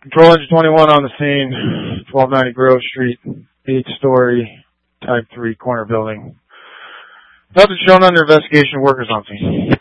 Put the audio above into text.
Control Engine 21 on the scene, 1290 Grove Street, 8-story, Type 3 corner building. Nothing shown under investigation. Workers on scene.